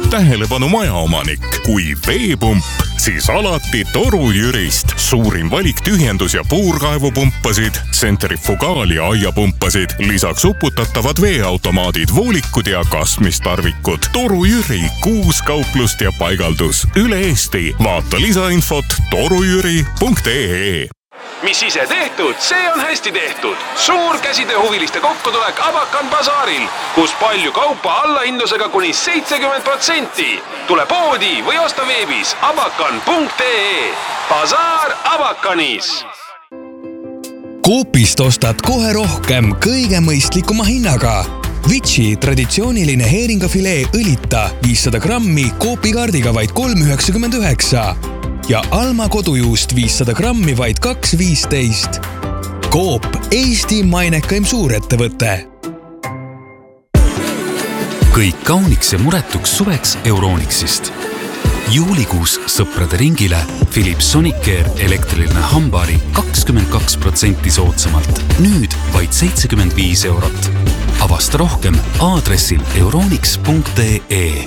tähelepanu majaomanik. Kui veepump, siis alati Toru Jürist. Suurim valik tühjendus- ja puurkaevupumpasid, centrifugaal- ja aiapumpasid, lisaks uputatavad veeautomaadid, voolikud ja kasmistarvikud. Toru Jüri, 6 kauplust ja paigaldus üle Eesti. Vaata lisainfot torujüri.ee. Mis ise tehtud, see on hästi tehtud. Suur käsitööhuviliste kokkutulek Abakan basaaril, kus palju kaupa allahindlusega kuni 70%. Tule poodi või osta veebis abakan.ee. Basaar Abakanis. Coopist ostad kohe rohkem kõige mõistlikuma hinnaga. Vitsi traditsiooniline heeringafilee õlita 500 grammi Coopi kaardiga vaid 3,99 ja Alma kodujuust 500 grammi vaid 2,15. Coop, Eesti mainekaim suurettevõte. Kõik kauniks ja muretuks suveks Euronixist. Juulikuus sõprade ringile Philips Sonicare elektriline hambari 22% soodsamalt. Nüüd vaid 75 €. Avasta rohkem aadressil euronix.ee.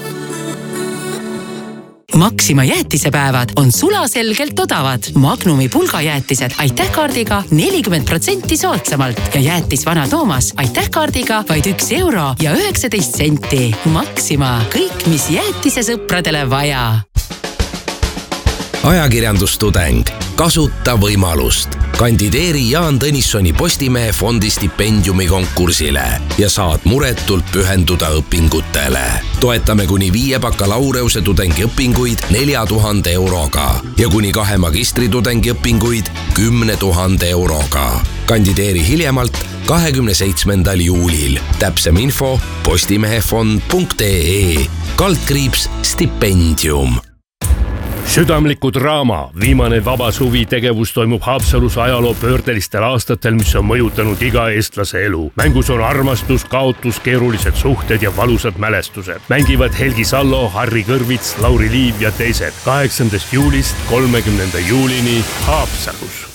Maxima jäätisepäevad on sulaselgelt odavad. Magnumi pulgajäätised aitähkaardiga 40% soodsamalt ja jäätis Vana Toomas aitähkaardiga vaid 1 € ja 19 senti. Maxima, kõik mis jäätise sõpradele vaja. Ajakirjandustudeng, kasuta võimalust. Kandideeri Jaan Tõnissoni Postimehe fondi stipendiumi konkursile ja saad muretult pühenduda õpingutele. Toetame kuni 5 bakalaureuse tudengiõpinguid 4000 € ja kuni 2 magistritudengi õpinguid 10 000 €. Kandideeri hiljemalt 27. juulil. Täpsem info postimehefond.ee /stipendium. Südamliku draama viimane vaba suvi tegevus toimub Haapsalus ajaloo pöördelistel aastatel, mis on mõjutanud iga eestlase elu. Mängus on armastus, kaotus, keerulised suhted ja valusad mälestused. Mängivad Helgi Sallo, Harri Kõrvits, Lauri Liiv ja teised. 8. juulist 30. juulini Haapsalus.